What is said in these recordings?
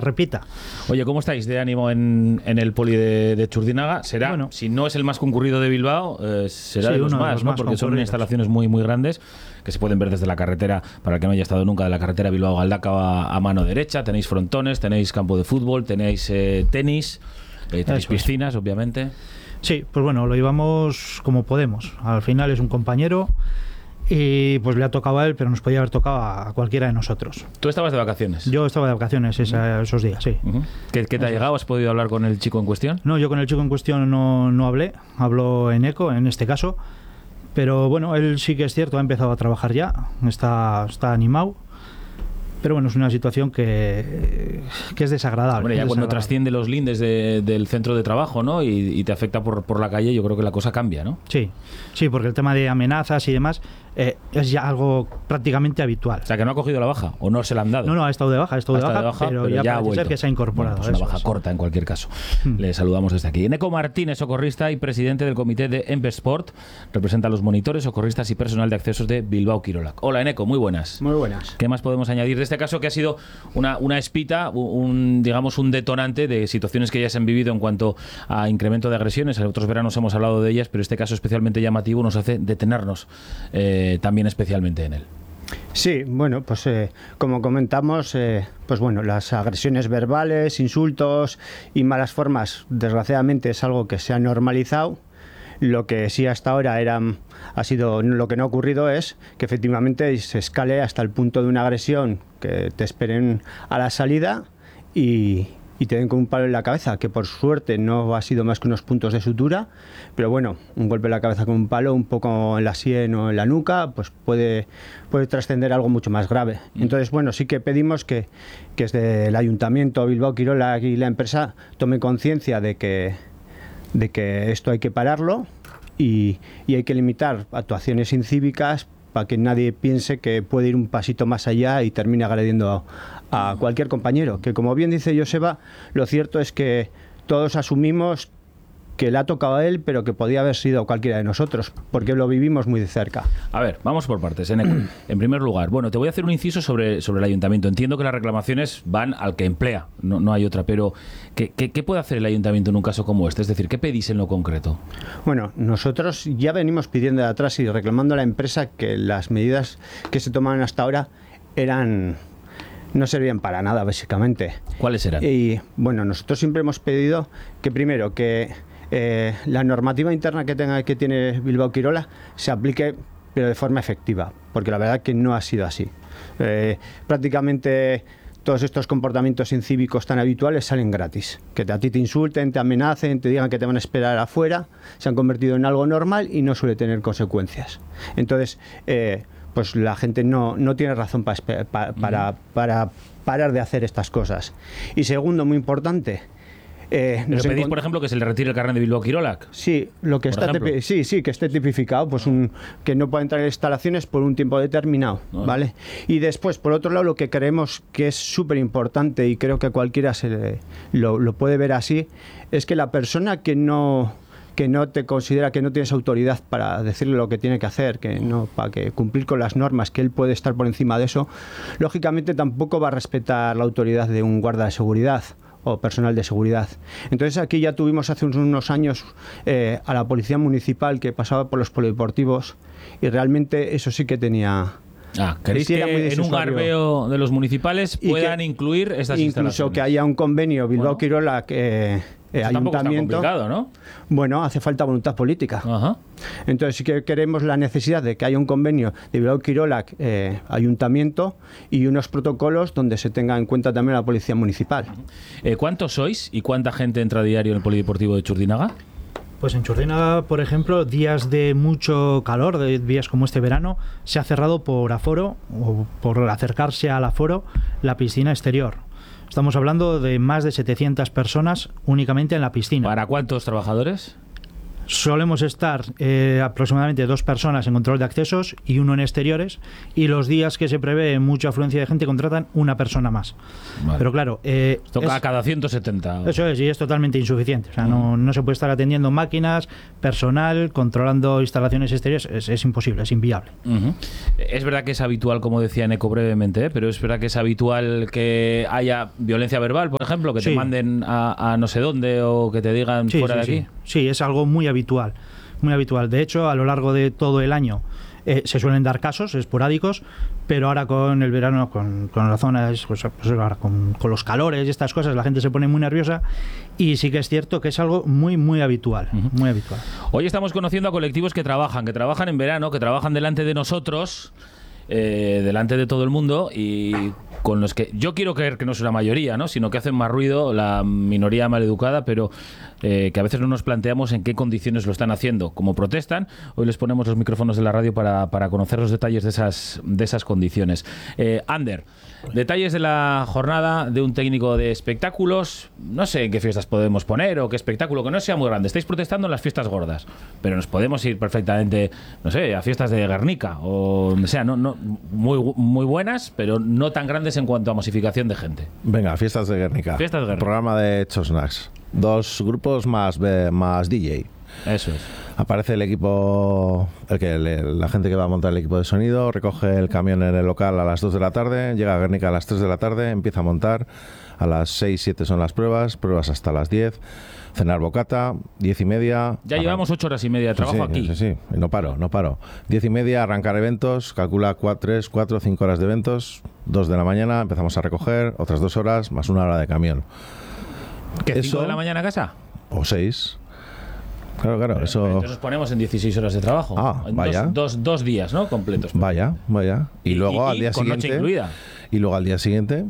repita. Oye, ¿cómo estáis de ánimo en el poli de Txurdinaga? Será, bueno, si no es el más concurrido de Bilbao, será de los más, ¿no? Porque son instalaciones muy, muy grandes que se pueden ver desde la carretera, para el que no haya estado nunca, de la carretera Bilbao-Galdakao a mano derecha. Tenéis frontones, tenéis campo de fútbol, tenéis tenis, tenéis piscinas, obviamente. Sí, pues bueno, lo llevamos como podemos. Al final es un compañero y pues le ha tocado a él, pero nos podía haber tocado a cualquiera de nosotros. ¿Tú estabas de vacaciones? Yo estaba de vacaciones esos días, sí. ¿Qué te ha llegado? ¿Has podido hablar con el chico en cuestión? No, yo con el chico en cuestión no hablé. Habló Eneco, en este caso. Pero bueno, él sí que es cierto, ha empezado a trabajar ya. Está animado. Pero bueno, es una situación que es desagradable. Bueno, ya cuando trasciende los lindes del centro de trabajo, ¿no? Y te afecta por la calle, yo creo que la cosa cambia, ¿no? Sí, porque el tema de amenazas y demás es ya algo prácticamente habitual. O sea, que no ha cogido la baja, o no se la han dado. No, ha estado de baja, pero ya parece ser que se ha incorporado. Bueno, pues una baja corta en cualquier caso. Le saludamos desde aquí. Eneco Martínez, socorrista y presidente del comité de Empesport, representa a los monitores, socorristas y personal de accesos de Bilbao Kirolak. Hola, Eneco, muy buenas. Muy buenas. ¿Qué más podemos añadir de este caso, que ha sido una espita, digamos un detonante de situaciones que ya se han vivido en cuanto a incremento de agresiones? En otros veranos hemos hablado de ellas, pero este caso especialmente llamativo nos hace detenernos también especialmente en él. Sí, bueno, pues como comentamos, pues bueno, las agresiones verbales, insultos y malas formas, desgraciadamente es algo que se ha normalizado. Lo que sí hasta ahora lo que no ha ocurrido es que efectivamente se escale hasta el punto de una agresión, que te esperen a la salida y te den con un palo en la cabeza, que por suerte no ha sido más que unos puntos de sutura, pero bueno, un golpe en la cabeza con un palo, un poco en la sien o en la nuca, pues puede trascender algo mucho más grave. Entonces, bueno, sí que pedimos que desde el Ayuntamiento, Bilbao Kirolak y la empresa tomen conciencia de que esto hay que pararlo y hay que limitar actuaciones incívicas para que nadie piense que puede ir un pasito más allá y termine agrediendo a cualquier compañero. Que como bien dice Joseba, lo cierto es que todos asumimos que le ha tocado a él, pero que podía haber sido cualquiera de nosotros, porque lo vivimos muy de cerca. A ver, vamos por partes, Eneco. En primer lugar, bueno, te voy a hacer un inciso sobre el ayuntamiento. Entiendo que las reclamaciones van al que emplea, no hay otra, pero ¿qué puede hacer el ayuntamiento en un caso como este? Es decir, ¿qué pedís en lo concreto? Bueno, nosotros ya venimos pidiendo de atrás y reclamando a la empresa que las medidas que se tomaban hasta ahora no servían para nada, básicamente. ¿Cuáles eran? Y bueno, nosotros siempre hemos pedido que primero la normativa interna que tiene Bilbao Kirolak se aplique, pero de forma efectiva, porque la verdad que no ha sido así. Prácticamente todos estos comportamientos incívicos tan habituales salen gratis. Que a ti te insulten, te amenacen, te digan que te van a esperar afuera, se han convertido en algo normal y no suele tener consecuencias. Entonces, pues la gente no tiene razón para parar de hacer estas cosas. Y segundo, muy importante, ¿Pero pedís, por ejemplo, que se le retire el carnet de Bilbao Kirolak? Sí, lo que que esté tipificado, pues que no pueda entrar en instalaciones por un tiempo determinado, ¿vale? Y después, por otro lado, lo que creemos que es súper importante, y creo que cualquiera lo puede ver así, es que la persona que no te considera, que no tienes autoridad para decirle lo que tiene que hacer, para que cumplir con las normas, que él puede estar por encima de eso, lógicamente tampoco va a respetar la autoridad de un guarda de seguridad o personal de seguridad. Entonces aquí ya tuvimos hace unos años a la policía municipal que pasaba por los polideportivos y realmente eso sí que tenía... ¿Queréis que en un garbeo de los municipales puedan incluir estas instalaciones? Incluso que haya un convenio Bilbao Kirolak ayuntamiento. Está complicado, ¿no? Bueno, hace falta voluntad política. Ajá. Entonces sí que queremos la necesidad de que haya un convenio de Bilbao Kirolak ayuntamiento y unos protocolos donde se tenga en cuenta también la policía municipal. ¿Cuántos sois y cuánta gente entra a diario en el polideportivo de Txurdinaga? Pues en Txurdinaga, por ejemplo, días de mucho calor, de días como este verano, se ha cerrado por aforo o por acercarse al aforo la piscina exterior. Estamos hablando de más de 700 personas únicamente en la piscina. ¿Para cuántos trabajadores? Solemos estar aproximadamente 2 personas en control de accesos y 1 en exteriores, y los días que se prevé mucha afluencia de gente contratan 1 persona más. Vale. Pero claro, esto cada 170. Eso es, y es totalmente insuficiente. O sea, no se puede estar atendiendo máquinas, personal, controlando instalaciones exteriores. Es imposible, es inviable. Es verdad que es habitual, como decía Eneco brevemente, pero es verdad que es habitual que haya violencia verbal, por ejemplo, que te manden a no sé dónde o que te digan fuera de aquí. Sí, es algo muy habitual, muy habitual. De hecho, a lo largo de todo el año se suelen dar casos esporádicos, pero ahora con el verano, con las zonas, pues ahora con los calores y estas cosas, la gente se pone muy nerviosa, y sí que es cierto que es algo muy, muy habitual, muy habitual. Hoy estamos conociendo a colectivos que trabajan en verano, que trabajan delante de nosotros, delante de todo el mundo, y con los que yo quiero creer que no es una mayoría, ¿no?, sino que hacen más ruido, la minoría maleducada, pero que a veces no nos planteamos en qué condiciones lo están haciendo. Como protestan, hoy les ponemos los micrófonos de la radio para conocer los detalles de esas condiciones. Ander, detalles de la jornada de un técnico de espectáculos. No sé en qué fiestas podemos poner o qué espectáculo, que no sea muy grande. Estáis protestando en las fiestas gordas, pero nos podemos ir perfectamente, no sé, a fiestas de Guernica o donde sea, no muy buenas, pero no tan grandes en cuanto a masificación de gente. Venga, fiestas de Guernica. Fiestas de Guernica. Programa de Chosnax. 2 grupos más DJ. Eso es. Aparece el equipo, la gente que va a montar el equipo de sonido, recoge el camión en el local a las 2 de la tarde, llega a Guernica a las 3 de la tarde, empieza a montar, a las 6, 7 son las pruebas hasta las 10, cenar bocata, 10:30... Ya llevamos 8 horas y media de trabajo aquí. Sí, y no paro. 10:30, arrancar eventos, calcula 3, 4, 5 horas de eventos, 2 de la mañana, empezamos a recoger, otras 2 horas, más 1 hora de camión. ¿Qué, 5 de la mañana a casa? O 6. Claro, eso... Entonces nos ponemos en 16 horas de trabajo. Vaya. Dos días, ¿no?, completos. Vaya. Y luego al día siguiente... Con noche incluida. Y luego al día siguiente...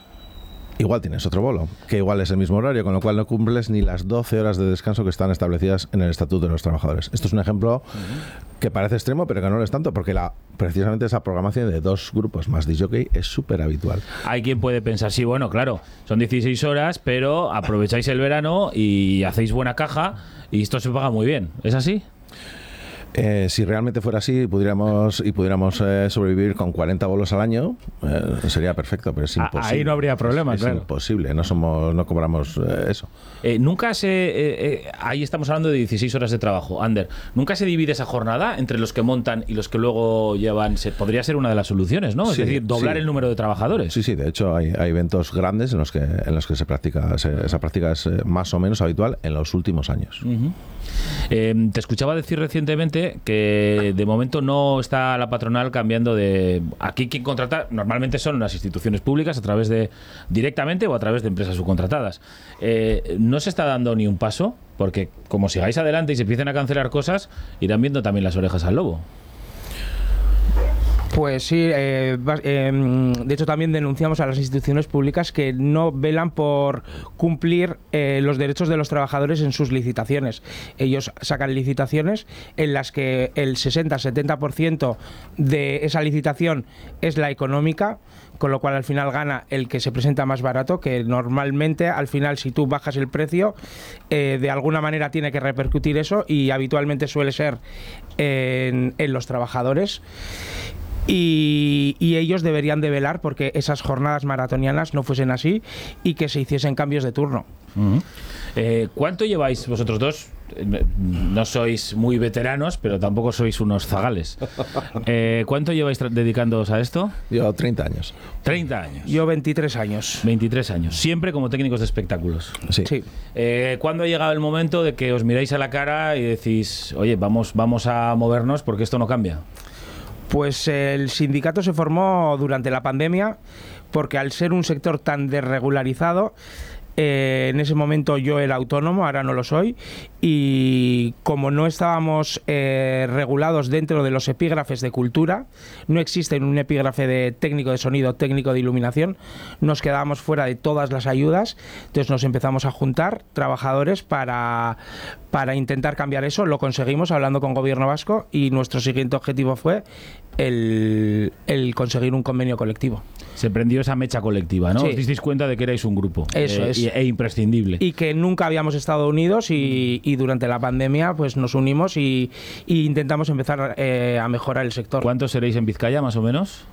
Igual tienes otro bolo, que igual es el mismo horario, con lo cual no cumples ni las 12 horas de descanso que están establecidas en el Estatuto de los Trabajadores. Esto es un ejemplo que parece extremo, pero que no lo es tanto, porque precisamente esa programación de 2 grupos más disc-jockey es súper habitual. Hay quien puede pensar, sí, bueno, claro, son 16 horas, pero aprovecháis el verano y hacéis buena caja y esto se paga muy bien. ¿Es así? Si realmente fuera así pudiéramos sobrevivir con 40 bolos al año, sería perfecto, pero es imposible. Ahí no habría problema, es imposible, no cobramos eso. Nunca ahí estamos hablando de 16 horas de trabajo, Ander. ¿Nunca se divide esa jornada entre los que montan y los que luego llevan? Podría ser una de las soluciones, ¿no? Es decir, doblar el número de trabajadores. Sí, de hecho hay eventos grandes en los que se practica, esa práctica es más o menos habitual en los últimos años. Te escuchaba decir recientemente que de momento no está la patronal cambiando de... Aquí quien contrata normalmente son las instituciones públicas a través de directamente o a través de empresas subcontratadas. No se está dando ni un paso, porque como sigáis adelante y se empiecen a cancelar cosas, irán viendo también las orejas al lobo. Pues sí, de hecho también denunciamos a las instituciones públicas que no velan por cumplir los derechos de los trabajadores en sus licitaciones. Ellos sacan licitaciones en las que el 60-70% de esa licitación es la económica, con lo cual al final gana el que se presenta más barato, que normalmente al final si tú bajas el precio de alguna manera tiene que repercutir eso, y habitualmente suele ser en los trabajadores. Y ellos deberían de velar porque esas jornadas maratonianas no fuesen así y que se hiciesen cambios de turno. ¿Cuánto lleváis vosotros dos? No sois muy veteranos, pero tampoco sois unos zagales. ¿Cuánto lleváis dedicándoos a esto? Yo 30 años. 30 años. Yo 23 años. 23 años. Siempre como técnicos de espectáculos. Sí. ¿Cuándo ha llegado el momento de que os miráis a la cara y decís, oye, vamos a movernos porque esto no cambia? Pues el sindicato se formó durante la pandemia porque al ser un sector tan desregularizado, en ese momento yo era autónomo, ahora no lo soy, y como no estábamos regulados dentro de los epígrafes de cultura, no existe un epígrafe de técnico de sonido, técnico de iluminación, nos quedábamos fuera de todas las ayudas. Entonces nos empezamos a juntar trabajadores para intentar cambiar eso. Lo conseguimos hablando con Gobierno Vasco y nuestro siguiente objetivo fue el conseguir un convenio colectivo. Se prendió esa mecha colectiva, ¿no? Sí. Os disteis cuenta de que erais un grupo. Eso es. e imprescindible. Y que nunca habíamos estado unidos y durante la pandemia pues nos unimos y intentamos empezar a mejorar el sector. ¿Cuántos seréis en Vizcaya, más o menos?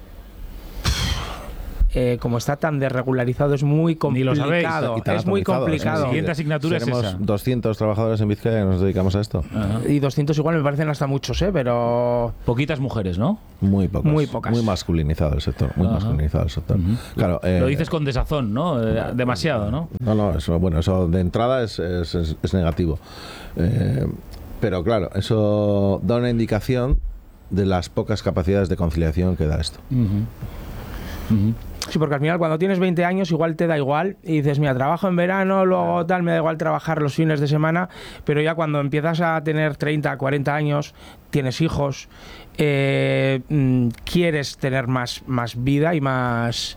Como está tan desregularizado es muy complicado. Es muy complicado. La siguiente asignatura es esa. 200 trabajadores en Vizcaya que nos dedicamos a esto. Ajá. Y 200 igual me parecen hasta muchos, pero... Poquitas mujeres, ¿no? Muy pocas. Muy pocas. Muy masculinizado el sector. Muy masculinizado el sector. Claro, lo dices con desazón, ¿no? Demasiado, ¿no? No, eso de entrada es negativo. Pero claro, eso da una indicación de las pocas capacidades de conciliación que da esto. Sí, porque al final cuando tienes 20 años igual te da igual y dices, mira, trabajo en verano, luego tal, me da igual trabajar los fines de semana, pero ya cuando empiezas a tener 30, 40 años, tienes hijos, quieres tener más vida y más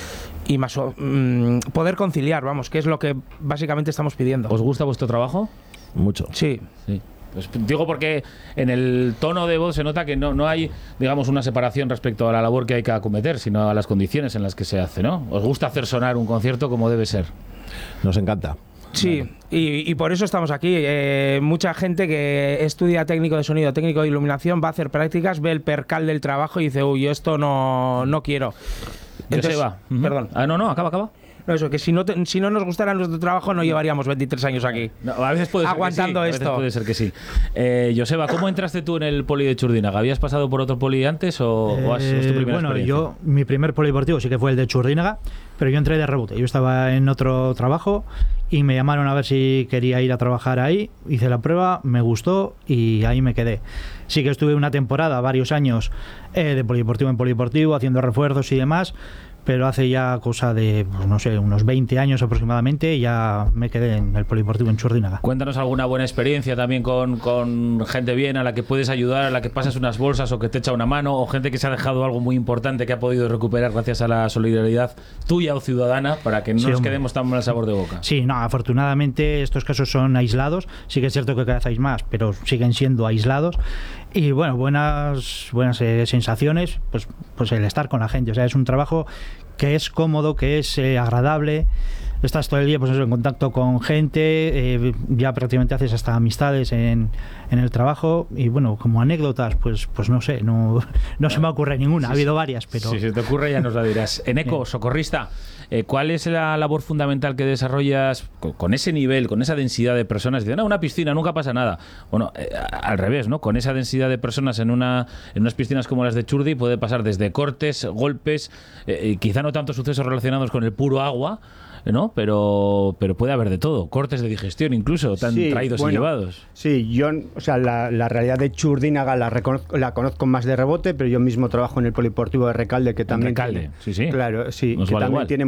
poder conciliar, vamos, que es lo que básicamente estamos pidiendo. ¿Os gusta vuestro trabajo? Mucho. Sí. Pues digo porque en el tono de voz se nota que no hay, digamos, una separación respecto a la labor que hay que acometer, sino a las condiciones en las que se hace, ¿no? ¿Os gusta hacer sonar un concierto como debe ser? Nos encanta. Sí, y por eso estamos aquí. Mucha gente que estudia técnico de sonido, técnico de iluminación, va a hacer prácticas, ve el percal del trabajo y dice, uy, esto no quiero. Entonces, Joseba. Perdón. No, acaba. No, eso, que si no nos gustara nuestro trabajo no llevaríamos 23 años aquí. No, a veces puede ser aguantando que sí, esto. A veces puede ser que sí. Joseba, ¿cómo entraste tú en el poli de Churdínaga? ¿Habías pasado por otro poli antes o es tu primera experiencia? Mi primer polideportivo sí que fue el de Churdínaga, pero yo entré de rebote. Yo estaba en otro trabajo y me llamaron a ver si quería ir a trabajar ahí. Hice la prueba, me gustó y ahí me quedé. Sí que estuve una temporada, varios años, de polideportivo en polideportivo, haciendo refuerzos y demás, pero hace ya cosa de, pues no sé, unos 20 años aproximadamente, ya me quedé en el polideportivo en Churdínaga. Cuéntanos alguna buena experiencia también con gente bien, a la que puedes ayudar, a la que pasas unas bolsas o que te echa una mano, o gente que se ha dejado algo muy importante que ha podido recuperar gracias a la solidaridad tuya o ciudadana, para que no nos quedemos tan mal sabor de boca. Sí, no, afortunadamente estos casos son aislados, sí que es cierto que cada vez hay más, pero siguen siendo aislados. Y bueno, buenas sensaciones, pues el estar con la gente. O sea, es un trabajo que es cómodo, que es agradable. Estás todo el día pues eso, en contacto con gente, ya prácticamente haces hasta amistades en el trabajo. Y bueno, como anécdotas, pues no sé, no se me ocurre ninguna. Ha habido varias, pero... Si se te ocurre ya nos la dirás. Eneco, socorrista, ¿cuál es la labor fundamental que desarrollas con ese nivel, con esa densidad de personas? Dicen, una piscina, nunca pasa nada. Bueno, al revés, ¿no? Con esa densidad de personas en unas piscinas como las de Churdi puede pasar desde cortes, golpes, quizá no tanto sucesos relacionados con el puro agua, ¿no? Pero puede haber de todo, cortes de digestión incluso, tan traídos y llevados. Sí, yo, o sea, la realidad de Churdínaga la conozco más de rebote, pero yo mismo trabajo en el polideportivo de Recalde, que también claro, sí, que también tiene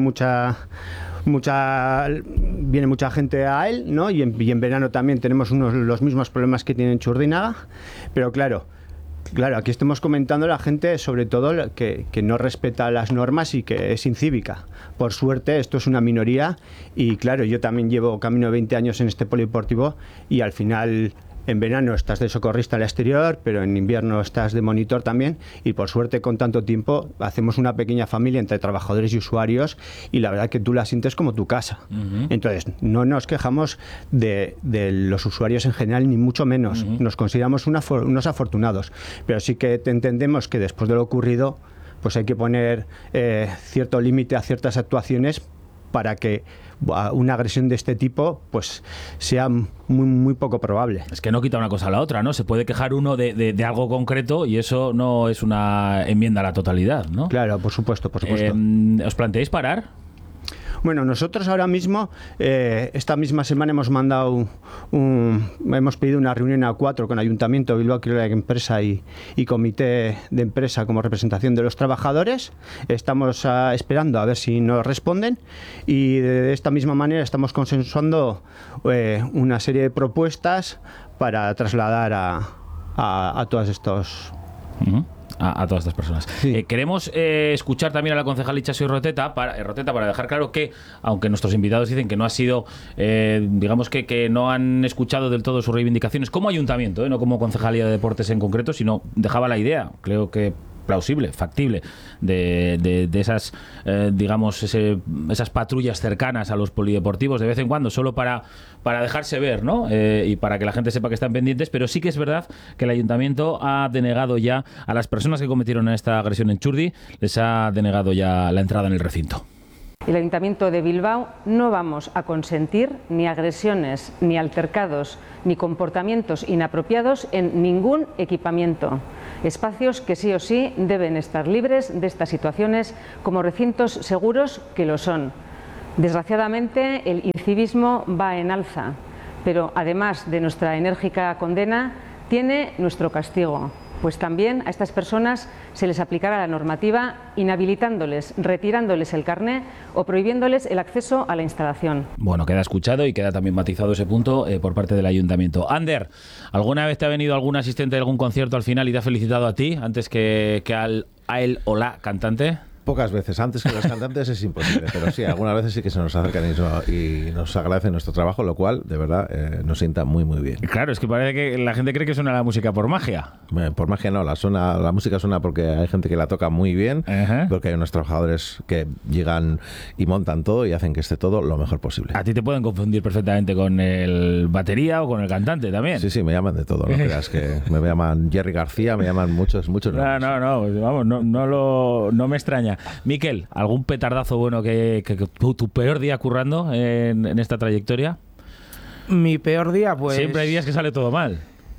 viene mucha gente a él, ¿no? Y en verano también tenemos los mismos problemas que tiene en Churdínaga, pero claro, aquí estamos comentando la gente, sobre todo, que no respeta las normas y que es incívica. Por suerte, esto es una minoría y, claro, yo también llevo camino de 20 años en este polideportivo y al final, en verano estás de socorrista al exterior, pero en invierno estás de monitor también y, por suerte, con tanto tiempo, hacemos una pequeña familia entre trabajadores y usuarios y la verdad que tú la sientes como tu casa. Entonces, no nos quejamos de los usuarios en general, ni mucho menos. Nos consideramos unos afortunados, pero sí que entendemos que después de lo ocurrido, pues hay que poner cierto límite a ciertas actuaciones para que una agresión de este tipo pues sea muy, muy poco probable. Es que no quita una cosa a la otra, ¿no? Se puede quejar uno de algo concreto y eso no es una enmienda a la totalidad, ¿no? Claro, por supuesto. ¿Os planteáis parar? Bueno, nosotros ahora mismo, esta misma semana hemos pedido una reunión a 4 con Ayuntamiento, Bilbao Kirolak Empresa y Comité de Empresa como representación de los trabajadores. Estamos esperando a ver si nos responden y de esta misma manera estamos consensuando una serie de propuestas para trasladar a todos estos... A todas estas personas. Sí. Queremos escuchar también a la concejal Itxaso Roteta para dejar claro que, aunque nuestros invitados dicen que no ha sido, digamos que no han escuchado del todo sus reivindicaciones como ayuntamiento, no como concejalía de deportes en concreto, sino dejaba la idea, creo que plausible, factible, de esas, digamos, esas patrullas cercanas a los polideportivos de vez en cuando, solo para dejarse ver, ¿no? Y para que la gente sepa que están pendientes, pero sí que es verdad que el ayuntamiento ha denegado ya a las personas que cometieron esta agresión en Txurdi, les ha denegado ya la entrada en el recinto. El Ayuntamiento de Bilbao no vamos a consentir ni agresiones, ni altercados, ni comportamientos inapropiados en ningún equipamiento. Espacios que sí o sí deben estar libres de estas situaciones como recintos seguros que lo son. Desgraciadamente, el incivismo va en alza, pero además de nuestra enérgica condena, tiene nuestro castigo. Pues también a estas personas se les aplicará la normativa inhabilitándoles, retirándoles el carné o prohibiéndoles el acceso a la instalación. Bueno, queda escuchado y queda también matizado ese punto por parte del ayuntamiento. Ander, ¿alguna vez te ha venido algún asistente de algún concierto al final y te ha felicitado a ti antes que a él o la cantante? Pocas veces, antes que los cantantes es imposible, pero sí, algunas veces sí que se nos acercan y nos agradecen nuestro trabajo, lo cual, de verdad, nos sienta muy, muy bien. Claro, es que parece que la gente cree que suena la música por magia. Por magia no, la música suena porque hay gente que la toca muy bien, porque hay unos trabajadores que llegan y montan todo y hacen que esté todo lo mejor posible. A ti te pueden confundir perfectamente con el batería o con el cantante también. Sí, me llaman de todo, no creas que me llaman Jerry García, me llaman muchos nombres. No, vamos, no me extraña. Miquel, ¿algún petardazo bueno que tu peor día currando en esta trayectoria? Mi peor día, pues... Siempre hay días que sale todo mal.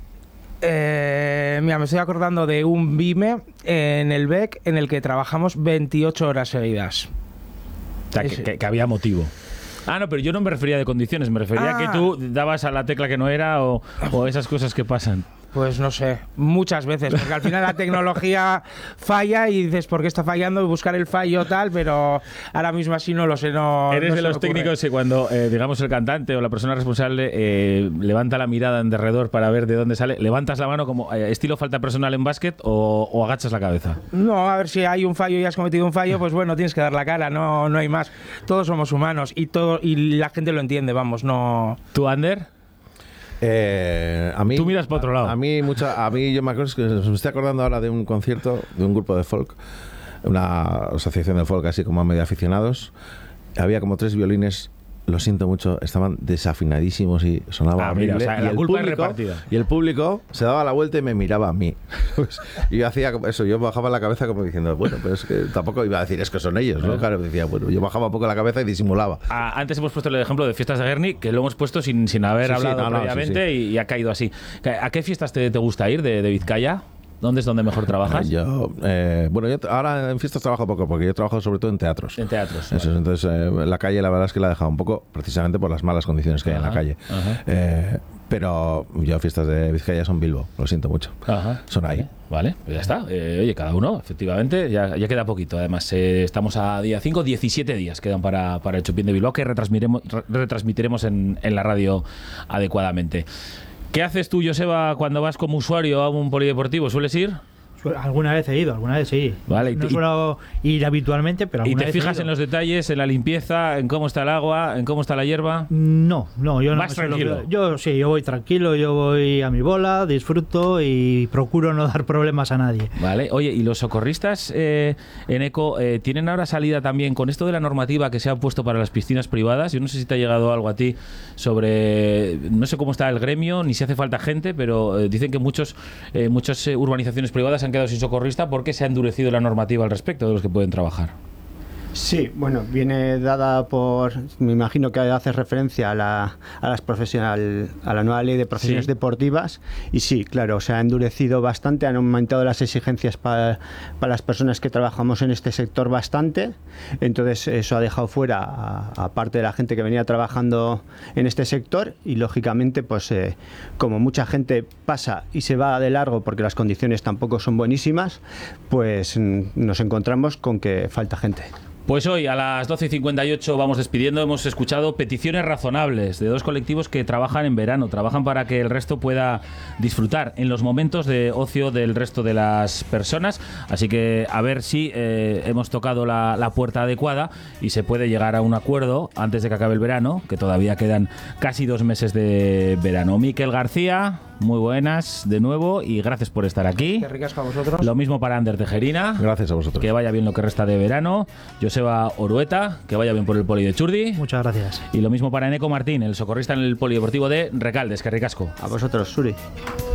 Mira, me estoy acordando de un BIME en el BEC en el que trabajamos 28 horas seguidas. O sea, que había motivo. No, pero yo no me refería de condiciones, me refería a que tú dabas a la tecla que no era o esas cosas que pasan. Pues no sé, muchas veces, porque al final la tecnología falla y dices, ¿por qué está fallando? Y buscar el fallo tal, pero ahora mismo así no lo sé. Eres de los técnicos que cuando, digamos, el cantante o la persona responsable levanta la mirada en derredor para ver de dónde sale, ¿levantas la mano como estilo falta personal en básquet o agachas la cabeza? No, a ver, si hay un fallo y has cometido un fallo, pues bueno, tienes que dar la cara, no hay más. Todos somos humanos y la gente lo entiende, vamos, no... ¿Tú, Ander? A mí, tú miras para otro lado. A mí yo me acuerdo que me estoy acordando ahora de un concierto de un grupo de folk, una asociación de folk así como a medio aficionados. Había como 3 violines, lo siento mucho, estaban desafinadísimos y sonaba horrible. Mira, o sea, la culpa es repartida. Y el público se daba la vuelta y me miraba a mí. Y yo hacía eso, yo bajaba la cabeza como diciendo, bueno, pero es que tampoco iba a decir, es que son ellos, ¿no? Claro, decía, bueno, yo bajaba un poco la cabeza y disimulaba. Antes hemos puesto el ejemplo de fiestas de Guerni, que lo hemos puesto sin haber hablado previamente y ha caído así. ¿A qué fiestas te gusta ir de Vizcaya? ¿Dónde es donde mejor trabajas? Yo ahora en fiestas trabajo poco, porque yo trabajo sobre todo en teatros. En teatros. Eso, vale. Entonces, la calle la verdad es que la he dejado un poco, precisamente por las malas condiciones que hay en la calle. Pero yo fiestas de Vizcaya son Bilbo, lo siento mucho. Son ahí. Vale, pues ya está. Oye, cada uno, efectivamente, ya queda poquito. Además, estamos a día 5, 17 días quedan para el Chopin de Bilbao, que retransmitiremos en la radio adecuadamente. ¿Qué haces tú, Joseba, cuando vas como usuario a un polideportivo? ¿Sueles ir? Alguna vez he ido, alguna vez sí. Vale, no suelo ir habitualmente, pero alguna vez. ¿Y te fijas en los detalles, en la limpieza, en cómo está el agua, en cómo está la hierba? No, yo no. ¿Vas tranquilo? Yo voy tranquilo, yo voy a mi bola, disfruto y procuro no dar problemas a nadie. Vale, oye, ¿y los socorristas en ECO tienen ahora salida también con esto de la normativa que se ha puesto para las piscinas privadas? Yo no sé si te ha llegado algo a ti sobre, no sé cómo está el gremio, ni si hace falta gente, pero dicen que muchas urbanizaciones privadas han quedado sin socorrista porque se ha endurecido la normativa al respecto de los que pueden trabajar. Sí, bueno, viene dada por, me imagino que haces referencia a la nueva ley de profesiones deportivas, y sí, claro, se ha endurecido bastante, han aumentado las exigencias para las personas que trabajamos en este sector bastante, entonces eso ha dejado fuera a parte de la gente que venía trabajando en este sector, y lógicamente pues como mucha gente pasa y se va de largo porque las condiciones tampoco son buenísimas, pues nos encontramos con que falta gente. Pues hoy a las 12:58 vamos despidiendo. Hemos escuchado peticiones razonables de 2 colectivos que trabajan en verano, trabajan para que el resto pueda disfrutar en los momentos de ocio del resto de las personas. Así que a ver si hemos tocado la puerta adecuada y se puede llegar a un acuerdo antes de que acabe el verano, que todavía quedan casi 2 meses de verano. Miquel García. muy buenas de nuevo y gracias por estar aquí. Qué ricas para vosotros. Lo mismo para Ander Tejerina. Gracias a vosotros. Que vaya bien lo que resta de verano. Joseba Orueta, que vaya bien por el poli de Churdi. Muchas gracias. Y lo mismo para Eneco Martín, el socorrista en el polideportivo de Recalde. Es que ricasco. A vosotros, Suri.